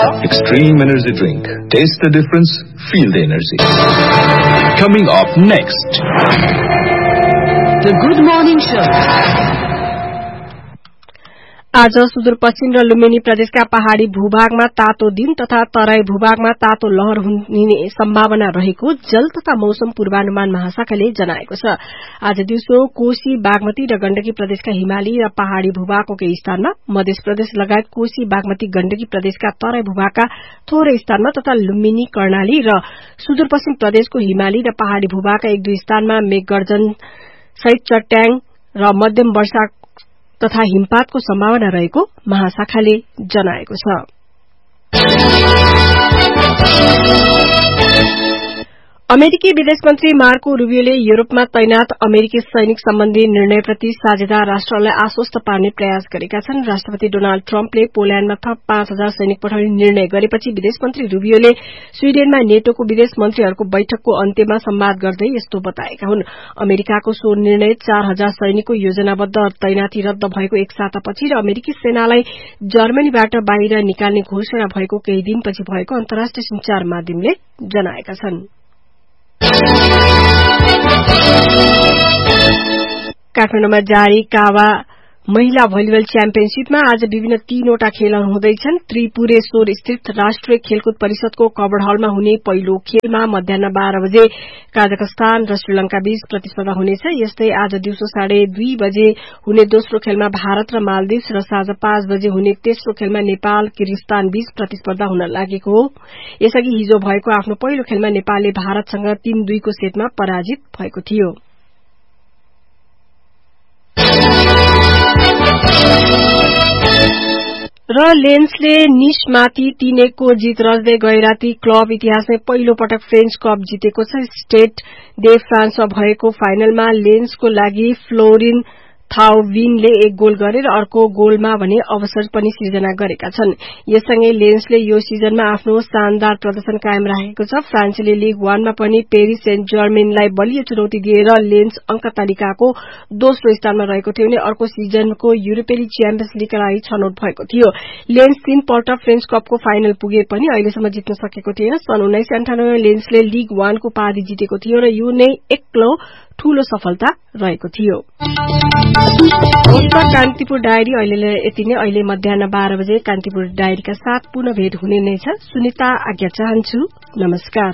Extreme Energy Drink. Taste the difference, feel the energy. Coming up next. The Good Morning Show. आज सुदूरपश्चिम र लुम्बिनी प्रदेशका पहाड़ी भूभागमा तातो दिन तथा तराई भूभागमा तातो लहर हुने सम्भावना रहेको जल तथा मौसम पूर्वानुमान महाशाखाले जनाएको छ। आज दिउँसो कोशी, बागमती र गण्डकी प्रदेशका हिमाली र पहाड़ी भूभागको केही स्थानमा, मध्य प्रदेश लगायत कोशी, बागमती, गण्डकी प्रदेशका तराई भूभागका थोरै स्थानमा तथा लुम्बिनी, कर्णाली र सुदूरपश्चिम प्रदेशको हिमाली र पहाड़ी भूभागका एक दुई स्थानमा मेघगर्जन सहित चट्याङ र मध्यम वर्षा तथा हिमपातको सम्भावना रहेको महाशाखाले जनाएको छ। अमेरिकी विदेश मन्त्री मार्को रूबियोले यूरोपमा तैनात अमेरिकी सैनिक सम्बन्धी निर्णयप्रति साझेदार राष्ट्रलाई आश्वस्त पार्ने प्रयास गरेका छन्। राष्ट्रपति डोनाल्ड ट्रम्पले पोल्याण्डमा थप 5,000 सैनिक पठाउने निर्णय गरेपछि विदेश मन्त्री रूबियोले स्वीडेनमा नेटोको विदेश मन्त्रीहरूको बैठकको अन्त्यमा संवाद गर्दै यस्तो बताएका हुन्। अमेरिकाको सो निर्णय 4,000 सैनिकको योजनाबद्ध तैनाथी रद्द भएको एक सातापछि र अमेरिकी सेनालाई जर्मनीबाट बाहिर निकाल्ने घोषणा भएको केही दिनपछि भएको अन्तर्राष्ट्रिय संचार माध्यमले जनाएका छन्। काठमाडौँमा जारी कावा महिला भलिबल च्याम्पियनशीपमा आज विभिन्न 3वटा खेलहरू हुँदैछन्। त्रिपुरेश्वर स्थित राष्ट्रिय खेलकुद परिषदको कवर्ड हलमा हुने पहिलो खेलमा मध्याह 12 बजे काजाखस्तान र श्रीलंका बीच प्रतिस्पर्धा हुनेछ। यस्तै आज दिउँसो 2:30 बजे हुने दोस्रो खेलमा भारत र मालदिव्स र साँझ 5 बजे हुने तेस्रो खेलमा नेपाल किर्गिस्तान बीच प्रतिस्पर्धा हुन लागेको हो। यसअघि हिजो भएको आफ्नो पहिलो खेलमा नेपालले भारतसँग 3-2 को सेटमा पराजित भएको थियो। र लेन्सले निसमाथि 3-1 को जीत रच्दै गएराती क्लब इतिहासमै पहिलो पटक फ्रेन्च कप जितेको छ। स्टेड डे फ्रान्समा भएको फाइनलमा लेन्सको लागि फ्लोरिन थाउविनले 1 गोल गरेर अर्को गोलमा भने अवसर पनि सिर्जना गरेका छन्। यससँगै लेन्सले यो सिजनमा आफ्नो शानदार प्रदर्शन कायम राखेको छ। फ्रान्सेली लीग 1 मा पनि पेरिस सेन्ट जर्मेनलाई बलियो चुनौती दिएर लेन्स अंक तालिकाको दोस्रो स्थानमा रहेको थियो भने अर्को सिजनको युरोपेली च्याम्पियन्स लीगका लागि छनौट भएको थियो। लेन्स 3 पल्ट फ्रेन्च कपको फाइनल पुगे पनि अहिलेसम्म जित्न सकेको थिएन। सन् 1998 मा लेन्सले लीग 1 को उपाधि जितेको थियो र यो नै एक्लो ठूलो सफलता रहेको थियो। कान्तिपुर डायरी अहिले यति नै। अहिले मध्याह 12 बजे कान्तिपुर डायरीका साथ पुनः भेट हुने नै छ। सुनिता आज्ञा चाहन्छु। नमस्कार।